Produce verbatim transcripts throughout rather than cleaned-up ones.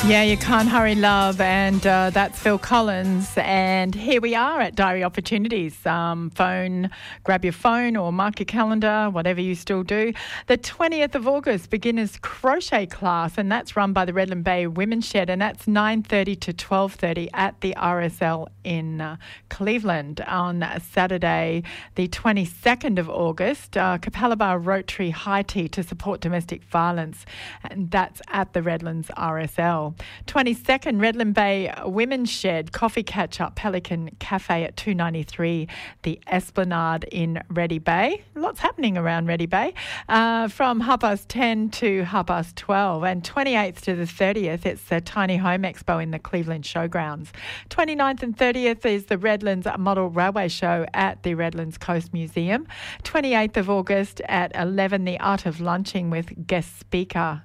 Yeah, you can't hurry love, and uh, that's Phil Collins. And here we are at Diary Opportunities. Um, phone, grab your phone or mark your calendar, whatever you still do. The twentieth of August, beginners crochet class, and that's run by the Redland Bay Women's Shed, and that's nine thirty to twelve thirty at the R S L in uh, Cleveland. On Saturday, the twenty-second of August, uh, Capalaba Rotary High Tea to support domestic violence, and that's at the Redlands R S L. twenty-second, Redland Bay Women's Shed, Coffee Catch-Up, Pelican Cafe at two ninety-three, the Esplanade in Ready Bay. Lots happening around Ready Bay. Uh, from half past ten to half past twelve. And twenty-eighth to the thirtieth, it's the Tiny Home Expo in the Cleveland Showgrounds. twenty-ninth and thirtieth is the Redlands Model Railway Show at the Redlands Coast Museum. twenty-eighth of August at eleven, the Art of Lunching with guest speaker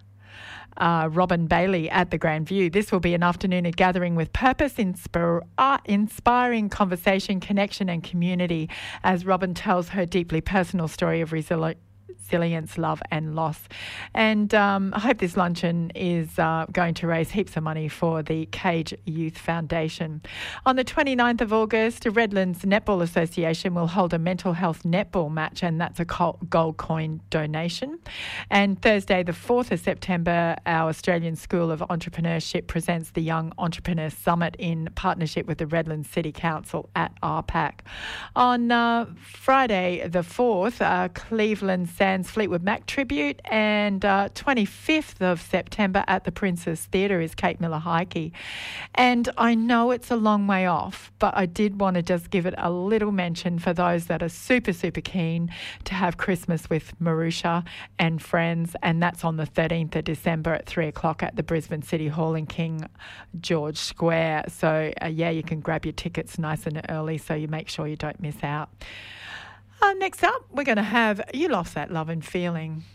Uh, Robin Bailey at the Grand View. This will be an afternoon of gathering with purpose, inspir- uh, inspiring conversation, connection and community as Robin tells her deeply personal story of resilience. Resilience, love and loss. And um, I hope this luncheon is uh, going to raise heaps of money for the Cage Youth Foundation. On the twenty-ninth of August, Redlands Netball Association will hold a mental health netball match, and that's a gold coin donation. And Thursday, the fourth of September, our Australian School of Entrepreneurship presents the Young Entrepreneur Summit in partnership with the Redlands City Council at R PAC. On uh, Friday, the fourth, uh, Cleveland Sands Fleetwood Mac tribute, and uh, twenty-fifth of September at the Princess Theatre is Kate Miller Heike. And I know it's a long way off, but I did want to just give it a little mention for those that are super, super keen to have Christmas with Marusha and friends, and that's on the thirteenth of December at three o'clock at the Brisbane City Hall in King George Square. So, uh, yeah, you can grab your tickets nice and early so you make sure you don't miss out. Uh, next up, we're going to have You Lost That Love and Feeling.